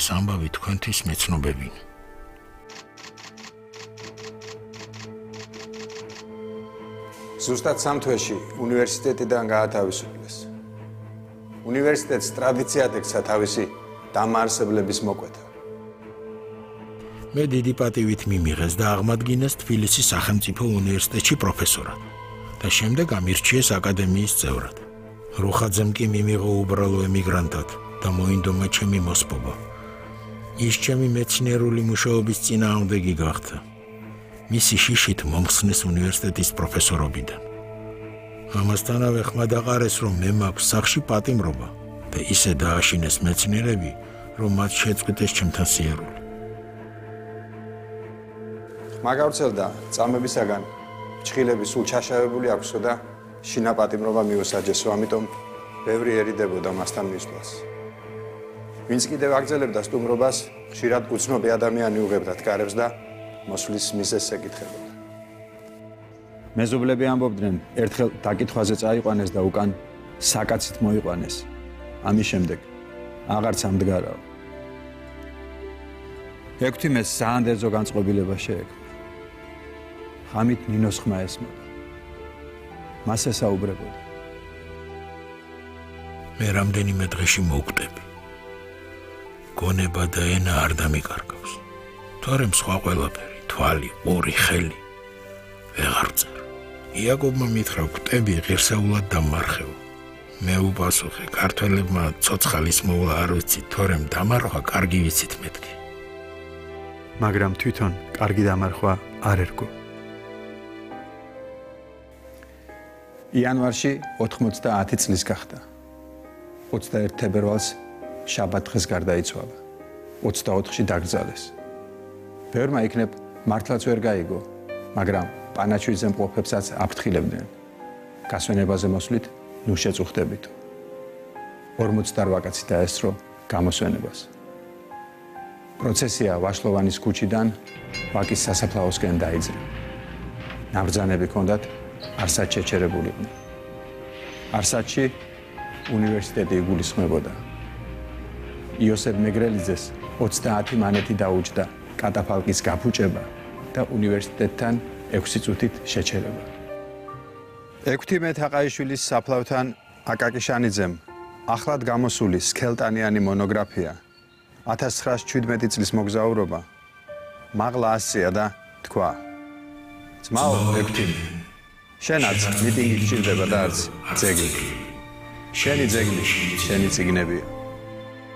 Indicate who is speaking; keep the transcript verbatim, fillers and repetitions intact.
Speaker 1: ეს ამბავი თქვენთვის მეცნობებინი.
Speaker 2: ზუსტად სამ თვეში უნივერსიტეტიდან გაათავისუფლეს. უნივერსიტეტს ტრადიციად ექცა თავისი დამაარსებლების მოკვეთა.
Speaker 1: მე დიდი პატივით მიმიღეს და აღმადგინეს თბილისის სახელმწიფო უნივერსიტეტში პროფესორად და შემდეგ ამირჩიეს აკადემიის წევრად. რუხაძემ კი მიმიღო უბრალო ემიგრანტად და მოინდომა ჩემი მოსპობა. ის ჩემი მეცნიერული მუშაობის წინააღმდეგი გახდა. მისი შიშით მომხსნეს უნივერსიტეტის პროფესორობიდან. ამასთანავე ხმა დაყარეს, რომ მე მაქვს სახში პატიმრობა და ისე დააშინეს მეცნიერები, რომ მათ შეწყვიტეს ჩემთან სიარული.
Speaker 2: ხმა გავრცელდა წამებისაგან ფრჩხილები სულ ჩაშავებული აქვსო და შინა პატიმრობა მიუსაჯესო, ამიტომ ბევრი ერიდებოდა მასთან მისვლას. ვინც კიდევ აგრძელებდა სტუმრობას, ხშირად უცნობი ადამიანი უღებდა თქარებს და მოსვლის მიზეზს ეკითხებოდა.
Speaker 3: მეზობლები ამბობდნენ, ერთხელ დაკითხვაზე წაიყვანეს და უკან საკაცით მოიყვანეს. ამის შემდეგ აღარც ამდგარაო. ექვთიმეს საანდერძო განწყობილება შეექმნა. ხამით ნინოს ხმა ესმოდა. მას ესაუბრებოდა.
Speaker 1: მე რამდენიმე დღეში მოვკვდები. გონება და ენა არ დამიკარგავს. თორემ სხვა ყველაფერი, თვალი, ორი ხელი ვეღარ წერ. იაკობმა მითხრა, ვკვდები ღირსეულად დამარხევ. მე უპასუხე, ქართველებმა ცოცხალის მოვლა არ ვიცით, თორემ დამარხვა კარგი ვიცით მეთქი.
Speaker 3: მაგრამ თვითონ კარგი დამარხვა არ ერგო.
Speaker 2: იანვარში ოთხმოცდაათი წლის გახდა. ოცდაერთი თებერვალს შაბათ-დღეს გარდაიცვალა. ოცდაოთხში დაკრძალეს. ბევრმა იქნებ მართლაც ვერ გაიგო, მაგრამ პანაჩვიძე მყოფებსაც აფრთხილებდნენ. გასვენებაზე მოსვლით ნუ შეწუხდებითო. ორმოცდაოთხ კაცი დაესწრო გამოსვენებას. პროცესია ვაშლოვანის ქუჩიდან ვაკის სასაფლაოსკენ დაიძრა. ნაბრძანები ჰქონდათ არსად შეჩერებულიყვნენ. არსადში უნივერსიტეტი იგულისხმებოდა. იოსებ მეგრელიძეს ოცდაათი მანეთი დაუჯდა კატაფალკის გაფუჭება და უნივერსიტეტთან ექვსი წუთით შეჩერება. ექვთიმე თაყაიშვილის საფლავთან აკაკი შანიძემ ახლად გამოსული სქელტანიანი მონოგრაფია ათას ცხრაასი შვიდმეტი წლის მოგზაურობა მაღლა ასწია და თქვა: ძმაო ექვთიმე, შენაც მიტინგი გჭირდება და არც ძეგლი. შენი ძეგლი, შენი წიგნებია.